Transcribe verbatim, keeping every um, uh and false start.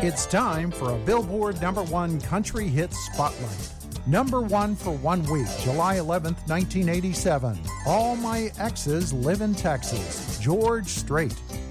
It's time for a Billboard number one country hit spotlight. Number one for one week, July eleventh, nineteen eighty-seven. All My Exes Live in Texas, George Strait.